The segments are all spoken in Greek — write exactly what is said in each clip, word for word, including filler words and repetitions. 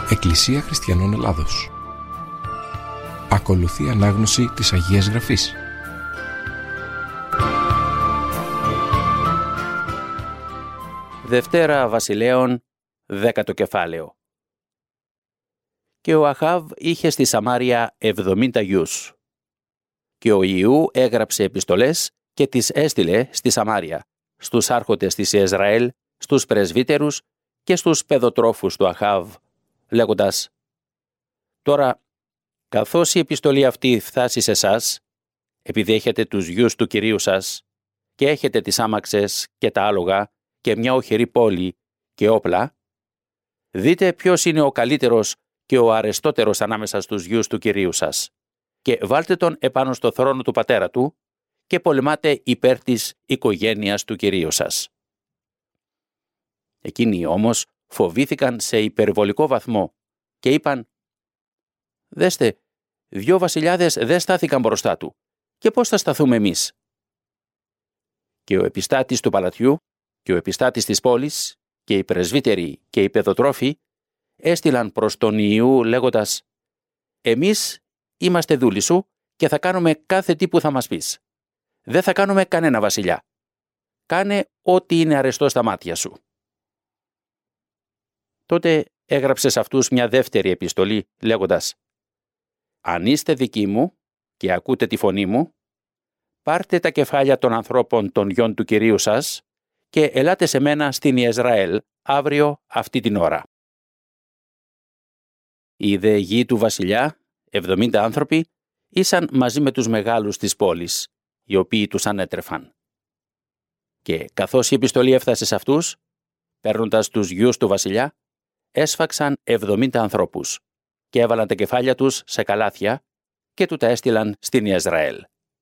Εκκλησία Χριστιανών Ελλάδος. Ακολουθεί ανάγνωση της Αγίας Γραφής. Δευτέρα Βασιλέων, δέκατο κεφάλαιο. Και ο Αχάβ είχε στη Σαμάρια εβδομήντα γιους. Και ο Ιού έγραψε επιστολές και τις έστειλε στη Σαμάρια, στους άρχοντες της Ισραήλ, στους πρεσβύτερους και στους παιδοτρόφους του Αχάβ, λέγοντας: «Τώρα, καθώς η επιστολή αυτή φτάσει σε εσάς, επειδή έχετε τους γιους του Κυρίου σας και έχετε τις άμαξες και τα άλογα και μια οχυρή πόλη και όπλα, δείτε ποιος είναι ο καλύτερος και ο αρεστότερος ανάμεσα στους γιους του Κυρίου σας και βάλτε τον επάνω στο θρόνο του πατέρα του και πολεμάτε υπέρ της οικογένειας του Κυρίου σας». Εκείνοι όμως φοβήθηκαν σε υπερβολικό βαθμό και είπαν: «Δέστε, δυο βασιλιάδες δεν στάθηκαν μπροστά του και πώς θα σταθούμε εμείς?» Και ο επιστάτης του παλατιού και ο επιστάτης της πόλης και οι πρεσβύτεροι και οι παιδοτρόφοι έστειλαν προς τον Ιού λέγοντας: «Εμείς είμαστε δούλοι σου και θα κάνουμε κάθε τι που θα μας πεις. Δεν θα κάνουμε κανένα βασιλιά. Κάνε ό,τι είναι αρεστό στα μάτια σου». Τότε έγραψε σε αυτούς μια δεύτερη επιστολή λέγοντας: «Αν είστε δικοί μου και ακούτε τη φωνή μου, πάρτε τα κεφάλια των ανθρώπων των γιών του Κυρίου σας και ελάτε σε μένα στην Ισραήλ αύριο αυτή την ώρα». Οι δε γη του βασιλιά, εβδομήντα άνθρωποι, ήσαν μαζί με τους μεγάλους της πόλης, οι οποίοι τους ανέτρεφαν. Και καθώς η επιστολή έφτασε σε αυτούς, παίρνοντας τους γιους του βασιλιά, έσφαξαν εβδομήντα ανθρώπους και έβαλαν τα κεφάλια τους σε καλάθια και του τα έστειλαν στην Ισραήλ.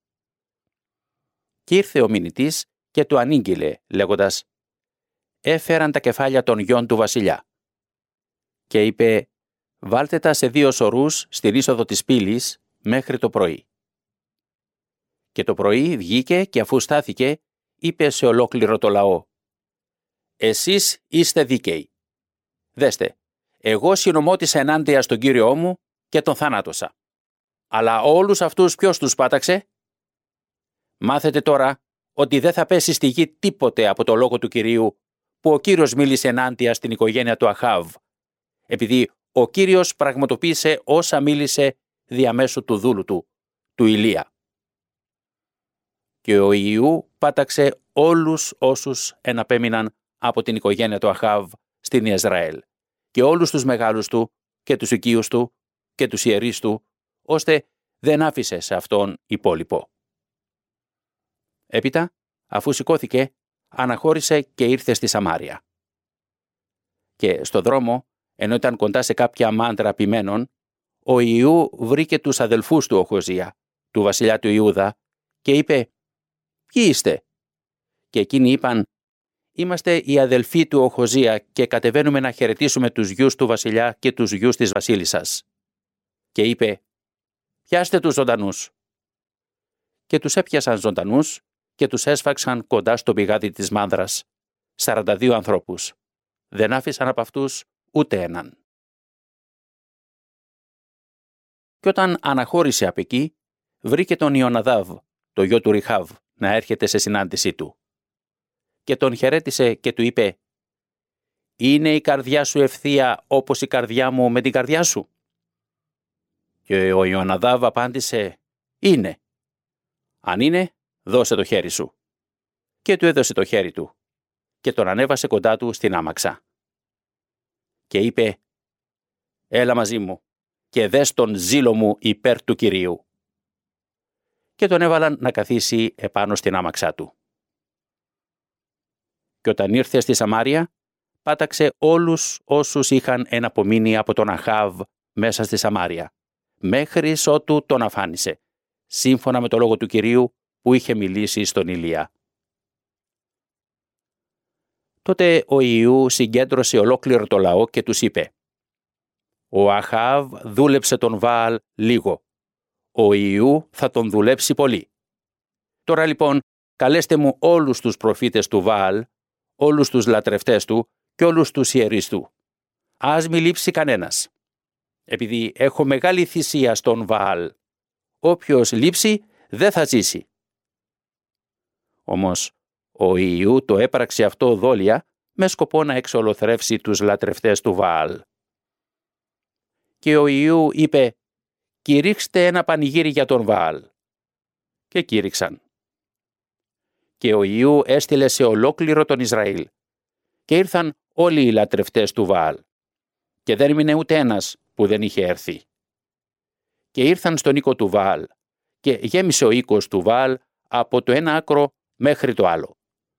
Και ήρθε ο μηνυτής και του ανήγγειλε λέγοντας: «Έφεραν τα κεφάλια των γιών του βασιλιά». Και είπε: «Βάλτε τα σε δύο σωρούς στην είσοδο της πύλης μέχρι το πρωί». Και το πρωί βγήκε και αφού στάθηκε, είπε σε ολόκληρο το λαό: «Εσείς είστε δίκαιοι. Δέστε, εγώ συνομώτησα ενάντια στον Κύριό μου και τον θάνατωσα. Αλλά όλους αυτούς ποιος τους πάταξε? Μάθετε τώρα ότι δεν θα πέσει στη γη τίποτε από το λόγο του Κυρίου που ο Κύριος μίλησε ενάντια στην οικογένεια του Αχάβ, επειδή ο Κύριος πραγματοποίησε όσα μίλησε διαμέσου του δούλου του, του Ηλία». Και ο Ιού πάταξε όλους όσους εναπέμειναν από την οικογένεια του Αχάβ στην Ισραήλ και όλους τους μεγάλους του και τους οικείους του και τους ιερείς του, ώστε δεν άφησε σε αυτόν υπόλοιπο. Έπειτα, αφού σηκώθηκε, αναχώρησε και ήρθε στη Σαμάρια. Και στο δρόμο, ενώ ήταν κοντά σε κάποια μάντρα ποιμένων, ο Ιού βρήκε τους αδελφούς του Οχοζία, του βασιλιά του Ιούδα, και είπε: «Ποιοι είστε?» Και εκείνοι είπαν: «Είμαστε οι αδελφοί του Οχοζία και κατεβαίνουμε να χαιρετήσουμε τους γιους του βασιλιά και τους γιους της βασίλισσας». Και είπε: «Πιάστε τους ζωντανούς». Και τους έπιασαν ζωντανούς και τους έσφαξαν κοντά στο πηγάδι της μάνδρας, σαράντα δύο ανθρώπους. Δεν άφησαν από αυτούς ούτε έναν. Και όταν αναχώρησε απ' εκεί, βρήκε τον Ιωναδάβ, το γιο του Ριχάβ, να έρχεται σε συνάντησή του. Και τον χαιρέτησε και του είπε: «Είναι η καρδιά σου ευθεία όπως η καρδιά μου με την καρδιά σου?» Και ο Ιωναδάβ απάντησε: «Είναι». «Αν είναι, δώσε το χέρι σου». Και του έδωσε το χέρι του και τον ανέβασε κοντά του στην άμαξα. Και είπε: «Έλα μαζί μου και δες τον ζήλο μου υπέρ του Κυρίου». Και τον έβαλαν να καθίσει επάνω στην άμαξά του. Και όταν ήρθε στη Σαμάρια, πάταξε όλους όσους είχαν εναπομείνει από τον Αχάβ μέσα στη Σαμάρια, μέχρι ότου τον αφάνισε, σύμφωνα με το λόγο του Κυρίου που είχε μιλήσει στον Ηλία. Τότε ο Ιού συγκέντρωσε ολόκληρο το λαό και τους είπε: «Ο Αχάβ δούλεψε τον Βαάλ λίγο. Ο Ιού θα τον δουλέψει πολύ. Τώρα λοιπόν καλέστε μου όλους τους προφήτες του Βαάλ, όλους τους λατρευτές του και όλους τους ιερείς του. Ας μη λείψει κανένας». επειδή έχω μεγάλη θυσία στον Βαάλ. Όποιος λείψει δεν θα ζήσει. Όμως ο Ιού το έπραξε αυτό δόλια με σκοπό να εξολοθρεύσει τους λατρευτές του Βαάλ. Και ο Ιού είπε «Κηρύξτε ένα πανηγύρι για τον Βαάλ». Και κήρυξαν. Και ο Ιού έστειλε σε ολόκληρο τον Ισραήλ. Και ήρθαν όλοι οι λατρευτές του Βαάλ. Και δεν έμεινε ούτε ένας που δεν είχε έρθει. Και ήρθαν στον οίκο του Βαάλ. Και γέμισε ο οίκος του Βαάλ από το ένα άκρο μέχρι το άλλο.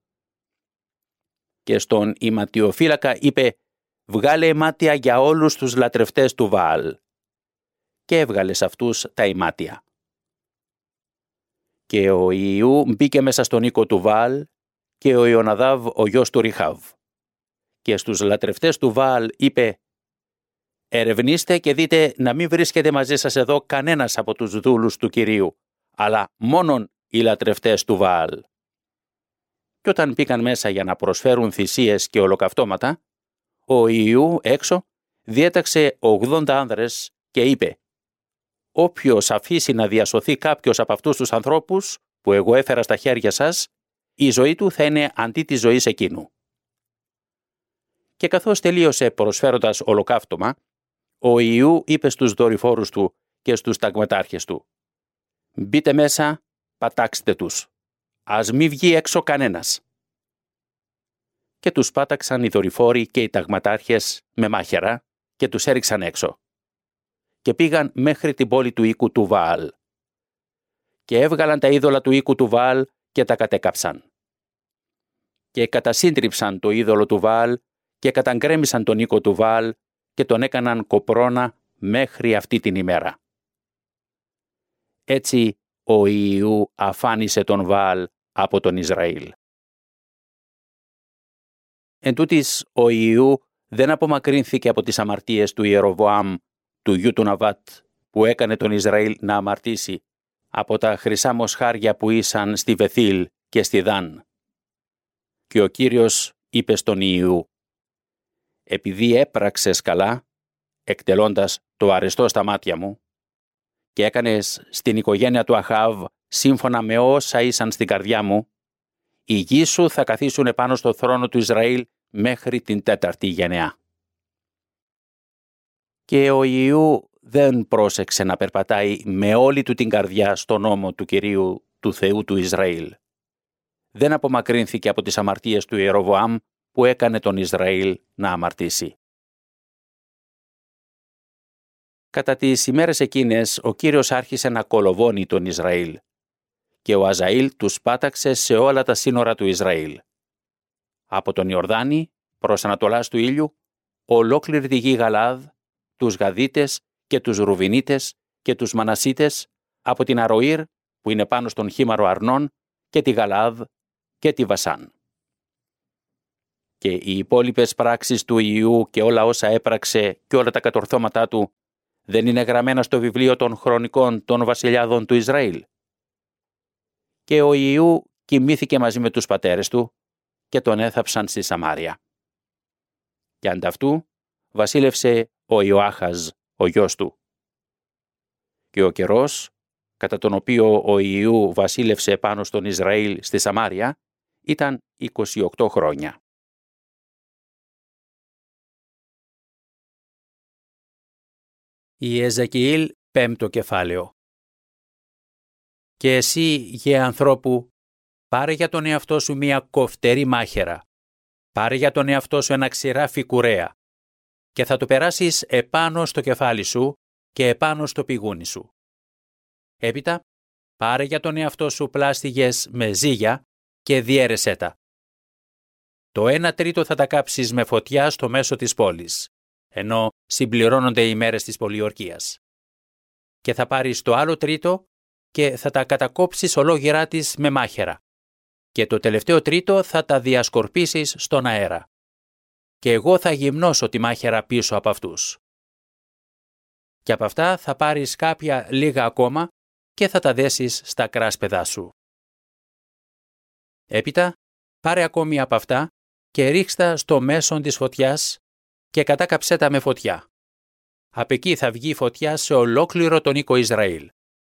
Και στον ηματιοφύλακα είπε «Βγάλε ημάτια για όλους τους λατρευτές του Βαάλ». Και έβγαλε σε αυτούς τα ημάτια. Και ο Ιού μπήκε μέσα στον οίκο του Βαάλ και ο Ιωναδάβ ο γιος του Ριχάβ. Και στους λατρευτές του Βαάλ είπε «Ερευνήστε και δείτε να μην βρίσκεται μαζί σας εδώ κανένας από τους δούλους του Κυρίου, αλλά μόνον οι λατρευτές του Βαάλ». Και όταν μπήκαν μέσα για να προσφέρουν θυσίες και ολοκαυτώματα, ο Ιού έξω διέταξε ογδόντα άνδρες και είπε «Όποιος αφήσει να διασωθεί κάποιος από αυτούς τους ανθρώπους που εγώ έφερα στα χέρια σας, η ζωή του θα είναι αντί της ζωής εκείνου». Και καθώς τελείωσε προσφέροντας ολοκαύτωμα, ο Ιού είπε στους δορυφόρους του και στους ταγματάρχες του «Μπείτε μέσα, πατάξτε τους. Ας μη βγει έξω κανένας». Και τους πάταξαν οι δορυφόροι και οι ταγματάρχες με μάχαιρα και τους έριξαν έξω. Και πήγαν μέχρι την πόλη του οίκου του Βαάλ. Και έβγαλαν τα είδωλα του οίκου του Βαάλ και τα κατέκαψαν. Και κατασύντριψαν το είδωλο του Βαάλ και καταγκρέμισαν τον οίκο του Βαάλ και τον έκαναν κοπρώνα μέχρι αυτή την ημέρα. Έτσι ο Ιού αφάνισε τον Βαάλ από τον Ισραήλ. Εν τούτοις, ο Ιού δεν απομακρύνθηκε από τις αμαρτίες του Ιεροβοάμ, του γιου του Ναβάτ, που έκανε τον Ισραήλ να αμαρτήσει, από τα χρυσά μοσχάρια που ήσαν στη Βεθήλ και στη Δάν. Και ο Κύριος είπε στον Ιού «Επειδή έπραξες καλά, εκτελώντας το αρεστό στα μάτια μου, και έκανες στην οικογένεια του Αχάβ σύμφωνα με όσα ήσαν στην καρδιά μου, οι γη σου θα καθίσουν επάνω στο θρόνο του Ισραήλ μέχρι την τέταρτη γενεά». Και ο Ιού δεν πρόσεξε να περπατάει με όλη του την καρδιά στον νόμο του Κυρίου του Θεού του Ισραήλ. Δεν απομακρύνθηκε από τις αμαρτίες του Ιεροβοάμ που έκανε τον Ισραήλ να αμαρτήσει. Κατά τις ημέρες εκείνες ο Κύριος άρχισε να κολοβώνει τον Ισραήλ και ο Αζαήλ τους πάταξε σε όλα τα σύνορα του Ισραήλ. Από τον Ιορδάνη προς ανατολάς του ήλιου, ολόκληρη τη γη Γαλάδ, τους Γαδίτες και τους Ρουβινίτες και τους Μανασίτες, από την Αροήρ που είναι πάνω στον χήμαρο Αρνών και τη Γαλάδ και τη Βασάν. Και οι υπόλοιπες πράξεις του Ιού και όλα όσα έπραξε και όλα τα κατορθώματά του δεν είναι γραμμένα στο βιβλίο των χρονικών των βασιλιάδων του Ισραήλ. Και ο Ιού κοιμήθηκε μαζί με τους πατέρες του και τον έθαψαν στη Σαμάρια. Και ανταυτού βασίλευσε ο Ιωάχαζ, ο γιος του. Και ο καιρός, κατά τον οποίο ο Ιού βασίλευσε πάνω στον Ισραήλ στη Σαμάρια, ήταν είκοσι οκτώ χρόνια. Ιεζεκιήλ πέμπτο κεφάλαιο. Και εσύ, γε ανθρώπου, πάρε για τον εαυτό σου μία κοφτερή μάχαιρα, πάρε για τον εαυτό σου ένα ξηράφι κουρέα, και θα το περάσεις επάνω στο κεφάλι σου και επάνω στο πηγούνι σου. Έπειτα, πάρε για τον εαυτό σου πλάστιγες με ζύγια και διέρεσέ τα. Το ένα τρίτο θα τα κάψεις με φωτιά στο μέσο της πόλης, ενώ συμπληρώνονται οι μέρες της πολιορκίας. Και θα πάρεις το άλλο τρίτο και θα τα κατακόψεις ολόγυρά της με μάχαιρα. Και το τελευταίο τρίτο θα τα διασκορπίσεις στον αέρα. Και εγώ θα γυμνώσω τη μάχαιρα πίσω από αυτούς. Και από αυτά θα πάρεις κάποια λίγα ακόμα και θα τα δέσεις στα κράσπεδά σου. Έπειτα, πάρε ακόμη από αυτά και ρίξτα στο μέσον της φωτιάς και κατάκαψέ τα με φωτιά. απ' εκεί θα βγει φωτιά σε ολόκληρο τον οίκο Ισραήλ.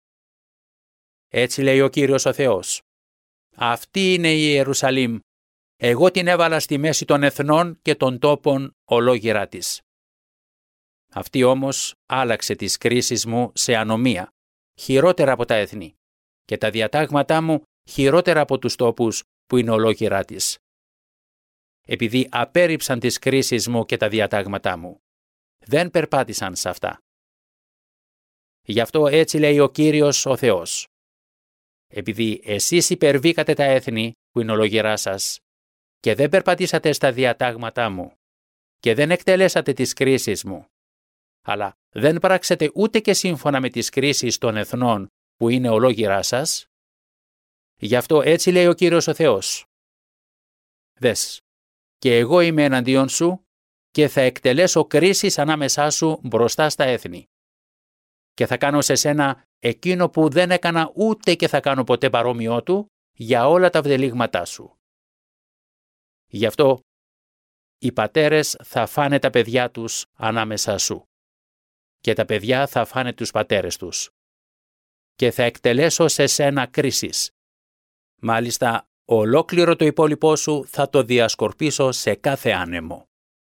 Έτσι λέει ο Κύριος ο Θεός. Αυτή είναι η Ιερουσαλήμ. Εγώ την έβαλα στη μέση των εθνών και των τόπων ολόγυρά της. Αυτή όμως άλλαξε τις κρίσεις μου σε ανομία, χειρότερα από τα έθνη, και τα διατάγματά μου χειρότερα από τους τόπους που είναι ολόγυρά της. Επειδή απέρριψαν τις κρίσεις μου και τα διατάγματά μου, δεν περπάτησαν σε αυτά. Γι' αυτό έτσι λέει ο Κύριος ο Θεός. Επειδή εσείς υπερβήκατε τα έθνη που είναι ολόγυρά σας και δεν περπατήσατε στα διατάγματά μου και δεν εκτελέσατε τις κρίσεις μου, αλλά δεν πράξετε ούτε και σύμφωνα με τις κρίσεις των εθνών που είναι ολόγυρά σας, γι' αυτό έτσι λέει ο Κύριος ο Θεός. Δες, και εγώ είμαι εναντίον σου και θα εκτελέσω κρίσεις ανάμεσά σου μπροστά στα έθνη. Και θα κάνω σε σένα εκείνο που δεν έκανα ούτε και θα κάνω ποτέ παρόμοιό του για όλα τα βδελίγματά σου. Γι' αυτό οι πατέρες θα φάνε τα παιδιά τους ανάμεσά σου και τα παιδιά θα φάνε τους πατέρες τους. Και θα εκτελέσω σε σένα κρίσεις. Μάλιστα, ολόκληρο το υπόλοιπό σου θα το διασκορπίσω σε κάθε άνεμο.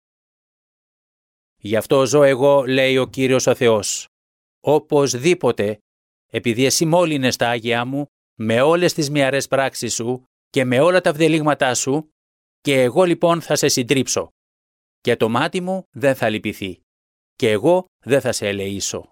Γι' αυτό ζω εγώ, λέει ο Κύριος ο Θεός, οπωσδήποτε, επειδή εσύ μόλυνες τα άγια μου, με όλες τις μυαρές πράξεις σου και με όλα τα βδελίγματά σου, και εγώ λοιπόν θα σε συντρίψω, και το μάτι μου δεν θα λυπηθεί, και εγώ δεν θα σε ελεήσω.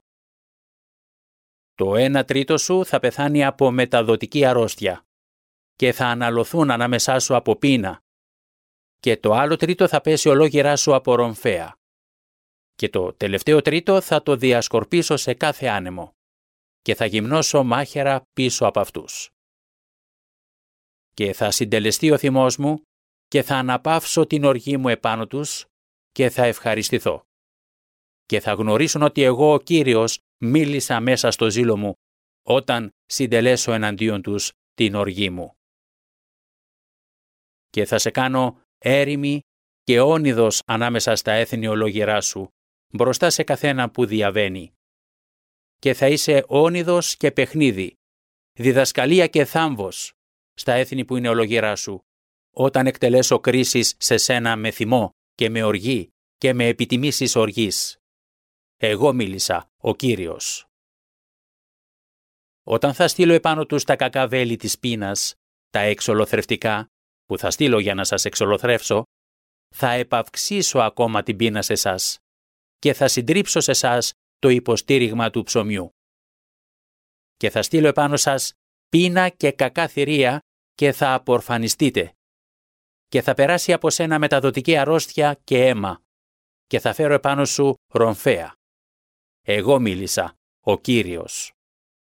Το ένα τρίτο σου θα πεθάνει από μεταδοτική αρρώστια και θα αναλωθούν ανάμεσά σου από πείνα, και το άλλο τρίτο θα πέσει ολόγυρά σου από ρομφαία, και το τελευταίο τρίτο θα το διασκορπίσω σε κάθε άνεμο και θα γυμνώσω μάχαιρα πίσω από αυτούς. Και θα συντελεστεί ο θυμός μου και θα αναπαύσω την οργή μου επάνω τους και θα ευχαριστηθώ. Και θα γνωρίσουν ότι εγώ ο Κύριος μίλησα μέσα στο ζήλο μου όταν συντελέσω εναντίον τους την οργή μου. Και θα σε κάνω έρημη και όνειδος ανάμεσα στα έθνη ολόγυρά σου, μπροστά σε καθένα που διαβαίνει. Και θα είσαι όνειδος και παιχνίδι, διδασκαλία και θάμβος στα έθνη που είναι ολόγυρά σου, όταν εκτελέσω κρίσεις σε σένα με θυμό και με οργή και με επιτιμήσεις οργής. Εγώ μίλησα, ο Κύριος. Όταν θα στείλω επάνω τους τα κακά βέλη της πείνας, τα εξολοθρευτικά, που θα στείλω για να σας εξολοθρεύσω, θα επαυξήσω ακόμα την πείνα σε εσάς και θα συντρίψω σε εσάς το υποστήριγμα του ψωμιού. Και θα στείλω επάνω σας πείνα και κακά θηρία και θα απορφανιστείτε. Και θα περάσει από σένα μεταδοτική αρρώστια και αίμα και θα φέρω επάνω σου ρομφαία. Εγώ μίλησα, ο Κύριος.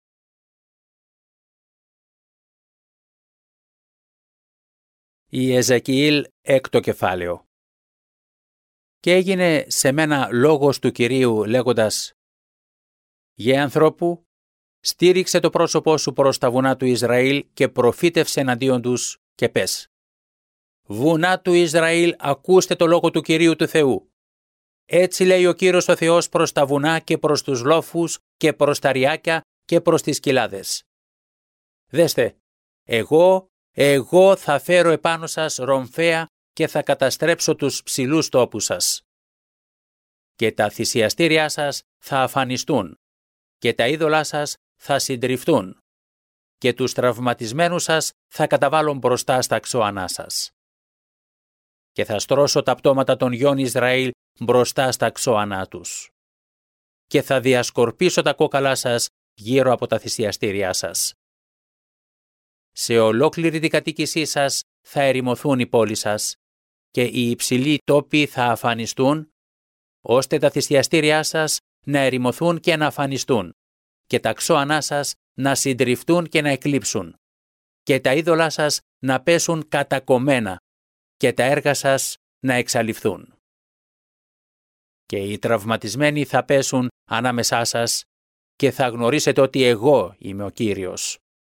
Η Εζεκιήλ έκτο κεφάλαιο. Και έγινε σε μένα λόγος του Κυρίου λέγοντας: «Γε ανθρώπου, στήριξε το πρόσωπό σου προς τα βουνά του Ισραήλ και προφήτευσε εναντίον τους και πες: Βουνά του Ισραήλ, ακούστε το λόγο του Κυρίου του Θεού. Έτσι λέει ο Κύριος ο Θεός προς τα βουνά και προς τους λόφους και προς τα ριάκια και προς τις κοιλάδες. Δέστε, εγώ, εγώ θα φέρω επάνω σας ρομφαία και θα καταστρέψω τους ψηλούς τόπους σας. Και τα θυσιαστήριά σας θα αφανιστούν και τα είδωλά σας θα συντριφτούν και τους τραυματισμένους σας θα καταβάλω μπροστά στα ξώανά σας. Και θα στρώσω τα πτώματα των γιών Ισραήλ μπροστά στα ξώανά τους. Και θα διασκορπίσω τα κόκαλά σας γύρω από τα θυσιαστήριά σας. Σε ολόκληρη την κατοίκησή σας θα ερημωθούν οι πόλεις σας και οι υψηλοί τόποι θα αφανιστούν, ώστε τα θυσιαστήριά σας να ερημωθούν και να αφανιστούν και τα ξώανά σας να συντριφτούν και να εκλείψουν και τα είδωλά σας να πέσουν κατακομμένα και τα έργα σας να εξαλειφθούν. Και οι τραυματισμένοι θα πέσουν ανάμεσά σας και θα γνωρίσετε ότι εγώ είμαι ο Κύριος.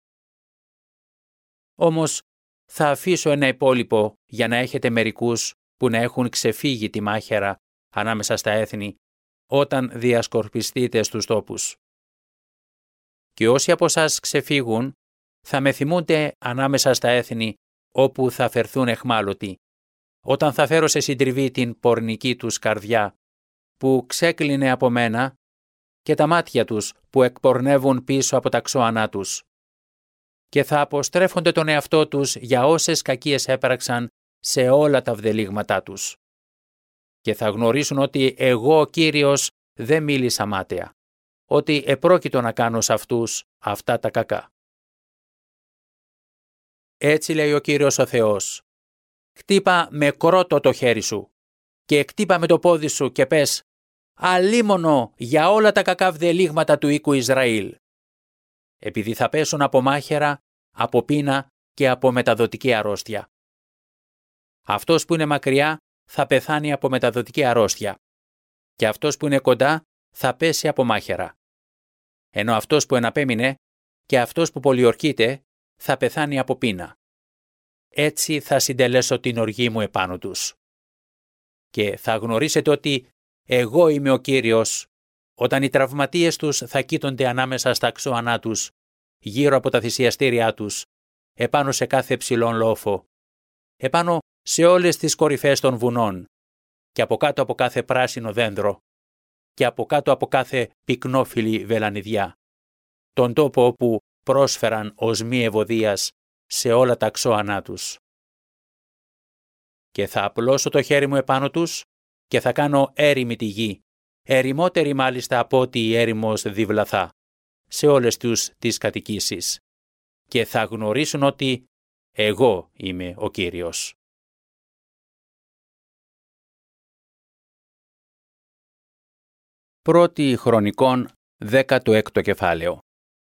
Όμως θα αφήσω ένα υπόλοιπο για να έχετε μερικούς που να έχουν ξεφύγει τη μάχαιρα ανάμεσα στα έθνη όταν διασκορπιστείτε στους τόπους. Και όσοι από εσάς ξεφύγουν, θα με θυμούνται ανάμεσα στα έθνη όπου θα φερθούν εχμάλωτοι, όταν θα φέρω σε συντριβή την πορνική τους καρδιά, που ξέκλεινε από μένα, και τα μάτια τους που εκπορνεύουν πίσω από τα ξώανά τους. Και θα αποστρέφονται τον εαυτό τους για όσες κακίες έπραξαν σε όλα τα βδελίγματά τους. Και θα γνωρίσουν ότι εγώ ο Κύριος δεν μίλησα μάταια, ότι επρόκειτο να κάνω σε αυτούς αυτά τα κακά. Έτσι λέει ο Κύριος ο Θεός: χτύπα με κρότο το χέρι σου και χτύπα με το πόδι σου και πες: αλίμονο για όλα τα κακά βδελίγματα του οίκου Ισραήλ. Επειδή θα πέσουν από μάχαιρα, από πείνα και από μεταδοτική αρρώστια. Αυτός που είναι μακριά θα πεθάνει από μεταδοτική αρρώστια και αυτός που είναι κοντά θα πέσει από μάχαιρα. Ενώ αυτός που εναπέμεινε και αυτός που πολιορκείται θα πεθάνει από πείνα. Έτσι θα συντελέσω την οργή μου επάνω τους. Και θα γνωρίσετε ότι εγώ είμαι ο Κύριος, όταν οι τραυματίες τους θα κοίτονται ανάμεσα στα ξώανά τους, γύρω από τα θυσιαστήριά τους, επάνω σε κάθε ψηλόν λόφο, επάνω σε όλες τις κορυφές των βουνών και από κάτω από κάθε πράσινο δέντρο και από κάτω από κάθε πυκνόφυλλη βελανιδιά, τον τόπο όπου πρόσφεραν ως μη ευωδίας σε όλα τα ξώανά τους. Και θα απλώσω το χέρι μου επάνω τους και θα κάνω έρημη τη γη, ερημότερη μάλιστα από ό,τι η έρημος διβλαθά, σε όλες τους τις κατοικήσεις. Και θα γνωρίσουν ότι εγώ είμαι ο Κύριος. Πρώτη Χρονικών, δέκατο έκτο κεφάλαιο.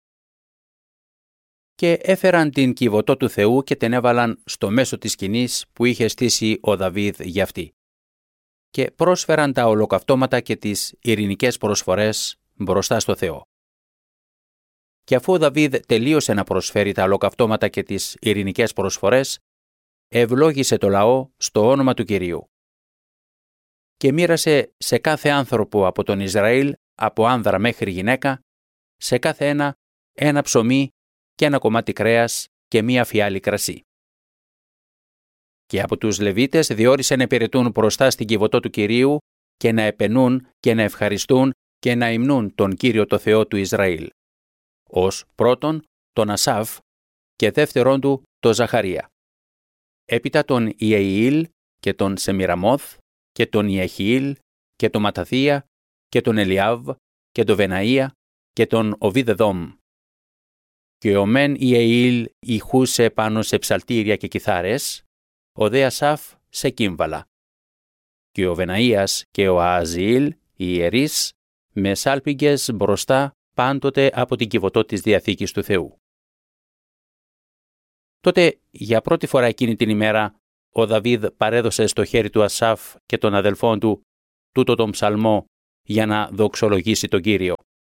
Και έφεραν την κυβωτό του Θεού και την έβαλαν στο μέσο της σκηνής που είχε στήσει ο Δαβίδ για αυτή. Και πρόσφεραν τα ολοκαυτώματα και τις ειρηνικές προσφορές μπροστά στο Θεό. Και αφού ο Δαβίδ τελείωσε να προσφέρει τα ολοκαυτώματα και τις ειρηνικές προσφορές, ευλόγησε το λαό στο όνομα του Κυρίου. Και μοίρασε σε κάθε άνθρωπο από τον Ισραήλ, από άνδρα μέχρι γυναίκα, σε κάθε ένα ένα ψωμί και ένα κομμάτι κρέας και μία φιάλη κρασί. Και από τους Λεβίτες διόρισε να υπηρετούν μπροστά στην κυβωτό του Κυρίου και να επενούν και να ευχαριστούν και να υμνούν τον Κύριο το Θεό του Ισραήλ. Ως πρώτον τον Ασάφ και δεύτερον του τον Ζαχαρία. Έπειτα τον Ιεϊήλ και τον Σεμιραμόθ και τον Ιεχιήλ και τον Ματαθία και τον Ελιάβ και τον Βεναΐα και τον Οβίδεδόμ. Και ο μεν Ιεϊήλ ηχούσε πάνω σε ψαλτήρια και κιθάρες, ο δε Ασάφ σε κύμβαλα. Και ο Βεναΐας και ο Ααζιήλ, οι ιερείς, με σάλπιγγες μπροστά πάντοτε από την κυβωτό της Διαθήκης του Θεού. Τότε, για πρώτη φορά εκείνη την ημέρα, ο Δαβίδ παρέδωσε στο χέρι του Ασάφ και των αδελφών του τούτο τον ψαλμό για να δοξολογήσει τον Κύριο.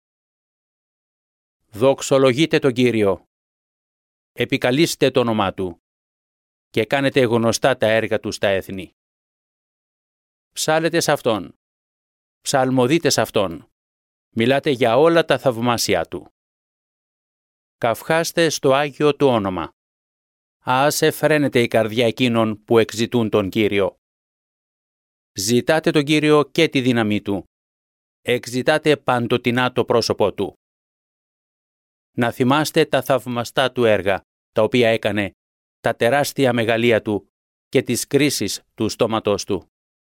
Δοξολογείτε τον Κύριο, επικαλείστε το όνομά Του και κάνετε γνωστά τα έργα Του στα έθνη. Ψάλετε σε Αυτόν, ψαλμοδείτε σε Αυτόν, μιλάτε για όλα τα θαυμάσια Του. Καυχάστε στο Άγιο Του όνομα. Ας εφραίνεται η καρδιά εκείνων που εξητούν τον Κύριο. Ζητάτε τον Κύριο και τη δύναμή Του. Εξητάτε παντοτινά το πρόσωπό Του. Να θυμάστε τα θαυμαστά Του έργα, τα οποία έκανε, τα τεράστια μεγαλεία Του και τις κρίσεις του στόματος Του.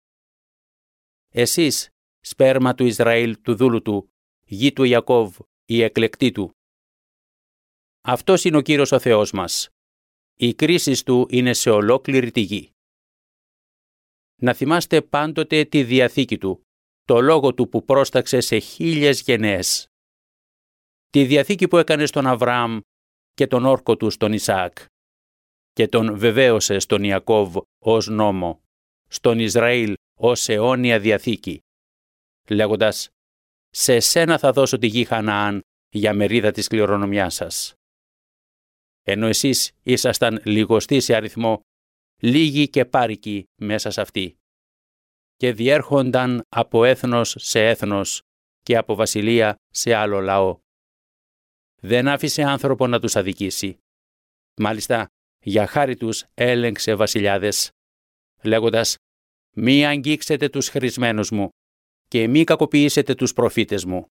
Εσείς, σπέρμα του Ισραήλ του δούλου Του, γη του Ιακώβ, η εκλεκτή Του. Αυτός είναι ο Κύριος ο Θεός μας. Οι κρίσεις Του είναι σε ολόκληρη τη γη. Να θυμάστε πάντοτε τη διαθήκη Του, το λόγο Του που πρόσταξε σε χίλιες γενναίες. Τη διαθήκη που έκανε στον Αβραάμ και τον όρκο του στον Ισαάκ και τον βεβαίωσε στον Ιακώβ ως νόμο, στον Ισραήλ ως αιώνια διαθήκη, λέγοντας «Σε σένα θα δώσω τη γη Χαναάν για μερίδα της κληρονομιάς σας». Ενώ εσείς ήσασταν λιγοστοί σε αριθμό, λίγοι και πάρικοι μέσα σε αυτή. και διέρχονταν από έθνος σε έθνος και από βασιλεία σε άλλο λαό. Δεν άφησε άνθρωπο να τους αδικήσει. Μάλιστα, για χάρη τους έλεγξε βασιλιάδες, λέγοντας «Μη αγγίξετε τους χρησμένους μου και μη κακοποιήσετε τους προφήτες μου».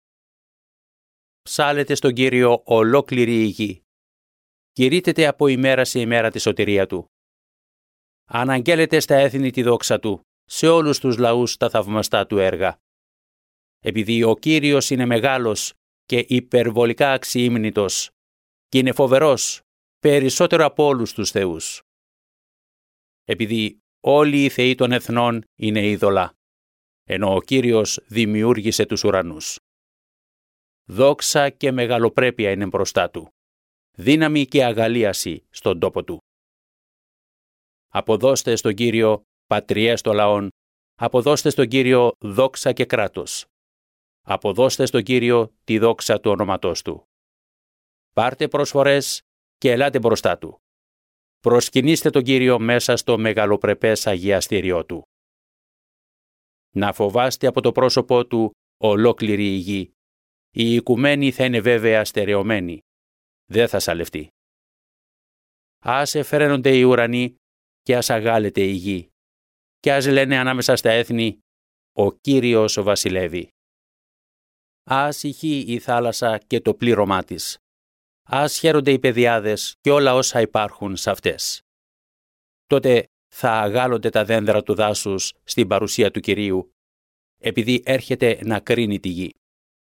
Ψάλετε στον Κύριο ολόκληρη η γη. Κηρύττεται από ημέρα σε ημέρα τη σωτηρία Του. Αναγγέλλεται στα έθνη τη δόξα Του, σε όλους τους λαούς τα θαυμαστά Του έργα. Επειδή ο Κύριος είναι μεγάλος και υπερβολικά αξιήμνητος και είναι φοβερός, περισσότερο από όλους τους θεούς. Επειδή όλοι οι θεοί των εθνών είναι είδωλα, ενώ ο Κύριος δημιούργησε τους ουρανούς. Δόξα και μεγαλοπρέπεια είναι μπροστά Του, δύναμη και αγαλίαση στον τόπο Του. Αποδώστε στον Κύριο πατριές των λαών, αποδώστε στον Κύριο δόξα και κράτος. Αποδώστε στον Κύριο τη δόξα του ονόματός Του. Πάρτε προσφορές και ελάτε μπροστά Του. Προσκυνήστε τον Κύριο μέσα στο μεγαλοπρεπές αγιαστήριό Του. Να φοβάστε από το πρόσωπό Του ολόκληρη η γη. Η οικουμένη θα είναι βέβαια στερεωμένη. Δεν θα σαλευτεί. Ας εφραίνονται οι ουρανοί και ας αγάλεται η γη. Και ας λένε ανάμεσα στα έθνη, ο Κύριος βασιλεύει. Ας ηχεί η θάλασσα και το πλήρωμά της. Ας χαίρονται οι πεδιάδες και όλα όσα υπάρχουν σε αυτές. Τότε θα αγάλλονται τα δένδρα του δάσους στην παρουσία του Κυρίου, επειδή έρχεται να κρίνει τη γη.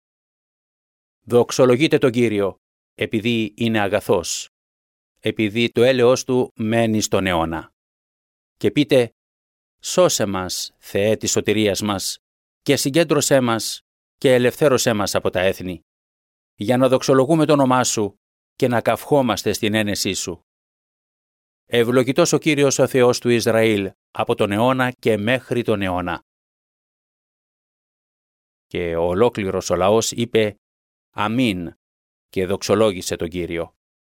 Δοξολογείτε τον Κύριο, επειδή είναι αγαθός, επειδή το έλεος Του μένει στον αιώνα. Και πείτε, σώσε μας, Θεέ της σωτηρίας μας, και συγκέντρωσέ μας και ελευθέρωσέ μας από τα έθνη, για να δοξολογούμε το όνομά Σου και να καυχόμαστε στην ένεσή Σου. Ευλογητός ο Κύριος ο Θεός του Ισραήλ από τον αιώνα και μέχρι τον αιώνα. Και ο ολόκληρος ο λαός είπε «Αμήν» και δοξολόγησε τον Κύριο.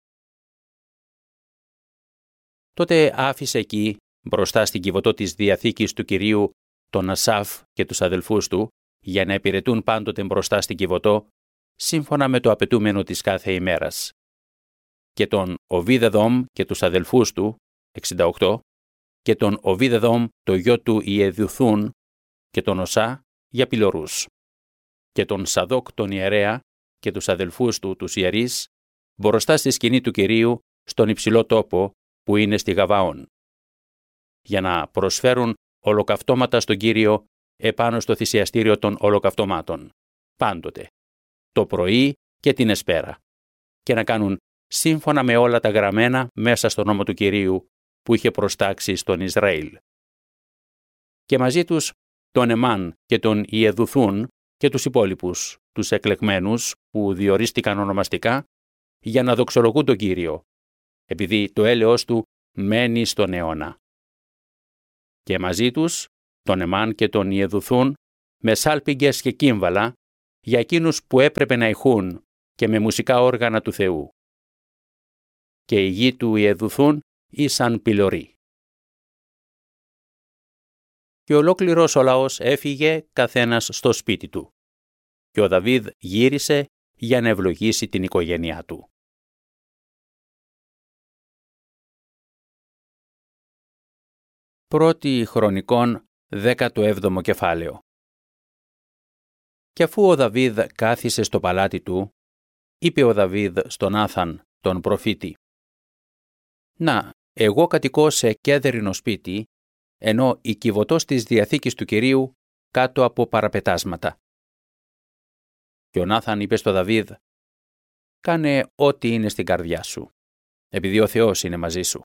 Τότε άφησε εκεί, μπροστά στην κυβωτό της Διαθήκης του Κυρίου, τον Ασάφ και τους αδελφούς του, για να υπηρετούν πάντοτε μπροστά στην κυβωτό, σύμφωνα με το απαιτούμενο της κάθε ημέρας. Και τον Οβίδεδομ και τους αδελφούς του, εξήντα οκτώ, και τον Οβίδεδομ το γιο του Ιεδουθούν, και τον Οσά για πυλωρούς. Και τον Σαδόκ τον ιερέα και τους αδελφούς του τους ιερείς, μπροστά στη σκηνή του Κυρίου, στον υψηλό τόπο που είναι στη Γαβαών, για να προσφέρουν ολοκαυτώματα στον Κύριο επάνω στο θυσιαστήριο των ολοκαυτωμάτων, πάντοτε, το πρωί και την εσπέρα, και να κάνουν σύμφωνα με όλα τα γραμμένα μέσα στον νόμο του Κυρίου που είχε προστάξει στον Ισραήλ. Και μαζί τους τον Εμάν και τον Ιεδουθούν και τους υπόλοιπους, τους εκλεγμένους που διορίστηκαν ονομαστικά, για να δοξολογούν τον Κύριο, επειδή το έλεος Του μένει στον αιώνα. Και μαζί τους τον Εμάν και τον Ιεδουθούν με σάλπιγγες και κύμβαλα για εκείνους που έπρεπε να ηχούν και με μουσικά όργανα του Θεού. Και η γη του Ιεδουθούν ήσαν πυλωροί. Και ολόκληρος ο λαός έφυγε καθένας στο σπίτι του. Και ο Δαβίδ γύρισε για να ευλογήσει την οικογένειά του. Πρώτη Χρονικών, δέκατο έβδομο κεφάλαιο. Και αφού ο Δαβίδ κάθισε στο παλάτι του, είπε ο Δαβίδ στον Νάθαν, τον προφήτη, «Να, εγώ κατοικώ σε κέδρινο σπίτι, ενώ η κυβωτός της Διαθήκης του Κυρίου κάτω από παραπετάσματα». Και ο Νάθαν είπε στο Δαβίδ, «Κάνε ό,τι είναι στην καρδιά σου, επειδή ο Θεός είναι μαζί σου».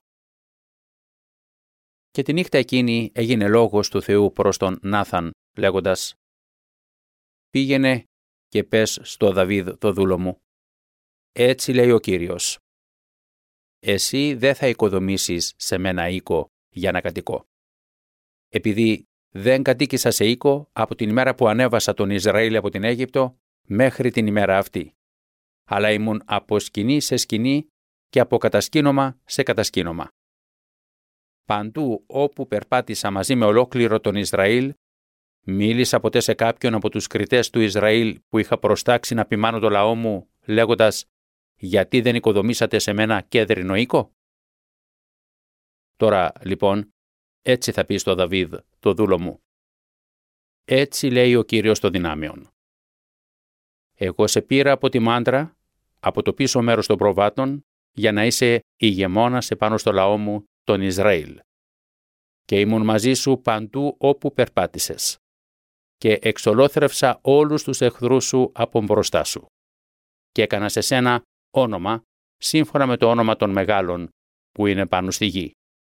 Και τη νύχτα εκείνη έγινε λόγος του Θεού προς τον Νάθαν, λέγοντας, «Πήγαινε και πες στο Δαβίδ το δούλο μου, έτσι λέει ο Κύριος, εσύ δεν θα οικοδομήσεις σε μένα οίκο για να κατοικώ. Επειδή δεν κατοίκησα σε οίκο από την ημέρα που ανέβασα τον Ισραήλ από την Αίγυπτο μέχρι την ημέρα αυτή, αλλά ήμουν από σκηνή σε σκηνή και από κατασκήνομα σε κατασκήνομα. Παντού όπου περπάτησα μαζί με ολόκληρο τον Ισραήλ, Μίλησα ποτέ σε κάποιον από τους κριτές του Ισραήλ που είχα προστάξει να ποιμάνω το λαό μου, λέγοντας «Γιατί δεν οικοδομήσατε σε μένα κέδρινο οίκο?» Τώρα, λοιπόν, έτσι θα πει στο Δαβίδ, το δούλο μου. Έτσι λέει ο Κύριος των δυνάμεων. Εγώ σε πήρα από τη μάντρα, από το πίσω μέρος των προβάτων, για να είσαι ηγεμόνας επάνω στο λαό μου, τον Ισραήλ. Και ήμουν μαζί σου παντού όπου περπάτησες. Και εξολόθρευσα όλους τους εχθρούς σου από μπροστά σου. Και έκανα σε σένα όνομα, σύμφωνα με το όνομα των μεγάλων που είναι πάνω στη γη.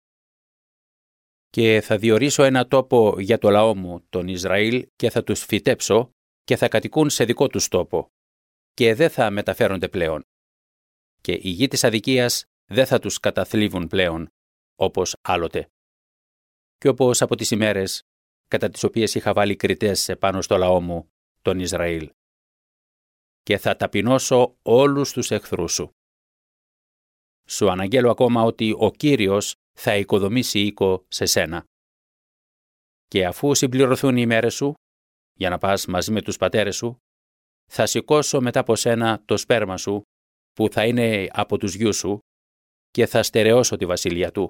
Και θα διορίσω ένα τόπο για το λαό μου, τον Ισραήλ, και θα τους φυτέψω και θα κατοικούν σε δικό τους τόπο και δεν θα μεταφέρονται πλέον. Και η γη της αδικίας δεν θα τους καταθλίβουν πλέον, όπως άλλοτε. Και όπως από τις ημέρες κατά τις οποίες είχα βάλει κριτές επάνω στο λαό μου, τον Ισραήλ. Και θα ταπεινώσω όλους τους εχθρούς σου. Σου αναγγέλω ακόμα ότι ο Κύριος θα οικοδομήσει οίκο σε σένα. Και αφού συμπληρωθούν οι ημέρες σου, για να πας μαζί με τους πατέρες σου, θα σηκώσω μετά από σένα το σπέρμα σου, που θα είναι από τους γιους σου, και θα στερεώσω τη βασιλεία του.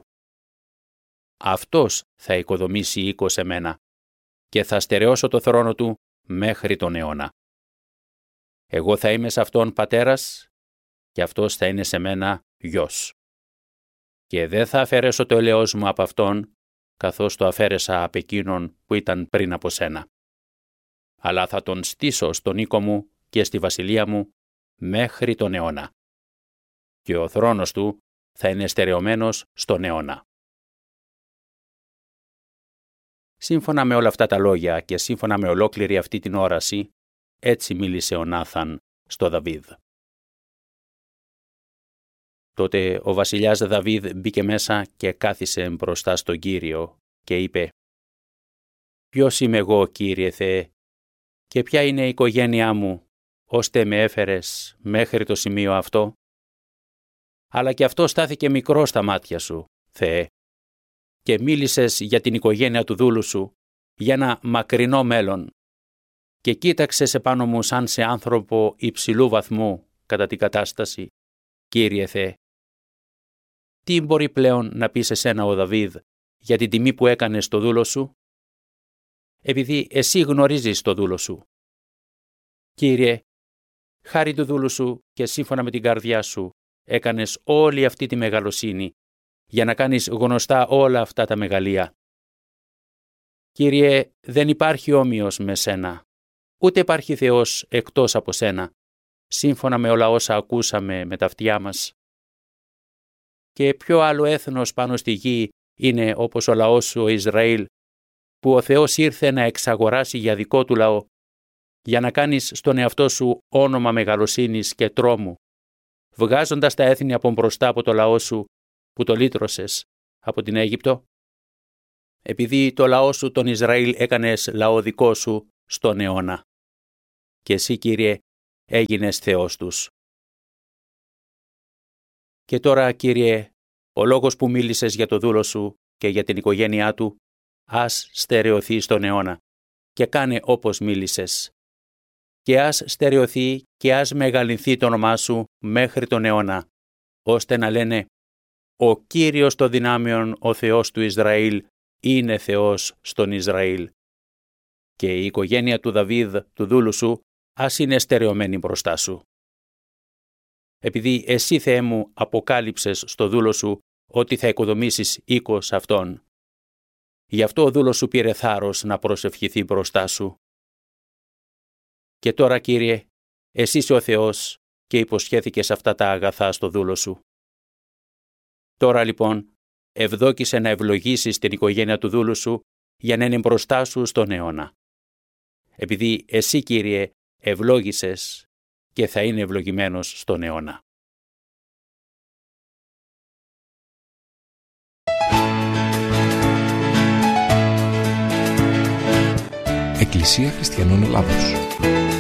Αυτός θα οικοδομήσει οίκο σε μένα, και θα στερεώσω το θρόνο του μέχρι τον αιώνα. Εγώ θα είμαι σε αυτόν πατέρας, και αυτός θα είναι σε μένα γιος. Και δεν θα αφαιρέσω το ελαιός μου από αυτόν, καθώς το αφαίρεσα από εκείνον που ήταν πριν από σένα. Αλλά θα τον στήσω στον οίκο μου και στη βασιλεία μου μέχρι τον αιώνα. Και ο θρόνος του θα είναι στερεωμένος στον αιώνα. Σύμφωνα με όλα αυτά τα λόγια και σύμφωνα με ολόκληρη αυτή την όραση, έτσι μίλησε ο Νάθαν στο Δαβίδ. Τότε ο βασιλιάς Δαβίδ μπήκε μέσα και κάθισε μπροστά στον Κύριο και είπε «Ποιος είμαι εγώ, Κύριε Θεέ, και ποια είναι η οικογένειά μου, ώστε με έφερες μέχρι το σημείο αυτό? Αλλά και αυτό στάθηκε μικρό στα μάτια σου, Θεέ, και μίλησες για την οικογένεια του δούλου σου, για ένα μακρινό μέλλον, και κοίταξες επάνω μου σαν σε άνθρωπο υψηλού βαθμού κατά την κατάσταση, Κύριε Θεέ. Τι μπορεί πλέον να πει σε σένα ο Δαβίδ για την τιμή που έκανες στο δούλο σου? Επειδή εσύ γνωρίζεις το δούλο σου. Κύριε, χάρη του δούλου σου και σύμφωνα με την καρδιά σου έκανες όλη αυτή τη μεγαλοσύνη για να κάνεις γνωστά όλα αυτά τα μεγαλεία. Κύριε, δεν υπάρχει όμοιος με σένα, ούτε υπάρχει Θεός εκτός από σένα, σύμφωνα με όλα όσα ακούσαμε με τα αυτιά μας. Και ποιο άλλο έθνος πάνω στη γη είναι όπως ο λαός σου ο Ισραήλ, που ο Θεός ήρθε να εξαγοράσει για δικό του λαό, για να κάνεις στον εαυτό σου όνομα μεγαλοσύνης και τρόμου, βγάζοντας τα έθνη από μπροστά από το λαό σου που το λύτρωσες από την Αίγυπτο? Επειδή το λαό σου τον Ισραήλ έκανες λαό δικό σου στον αιώνα. Και εσύ, Κύριε, έγινες Θεός τους. Και τώρα, Κύριε, ο λόγος που μίλησες για το δούλο σου και για την οικογένειά του, ας στερεωθεί στον αιώνα και κάνε όπως μίλησες. Και ας στερεωθεί και ας μεγαλυνθεί το όνομά σου μέχρι τον αιώνα, ώστε να λένε «Ο Κύριος των δυνάμεων, ο Θεός του Ισραήλ, είναι Θεός στον Ισραήλ». Και η οικογένεια του Δαβίδ, του δούλου σου, ας είναι στερεωμένη μπροστά σου. Επειδή εσύ, Θεέ μου, αποκάλυψες στο δούλο σου ότι θα οικοδομήσεις οίκο σε αυτόν. Γι' αυτό ο δούλος σου πήρε θάρρος να προσευχηθεί μπροστά σου. Και τώρα, Κύριε, εσύ είσαι ο Θεός και υποσχέθηκες αυτά τα αγαθά στο δούλο σου. Τώρα λοιπόν, ευδόκησε να ευλογήσεις την οικογένεια του δούλου σου για να είναι μπροστά σου στον αιώνα. Επειδή εσύ, Κύριε, ευλόγησες και θα είναι ευλογημένος στον αιώνα. Εκκλησία Χριστιανών Ελλάδος.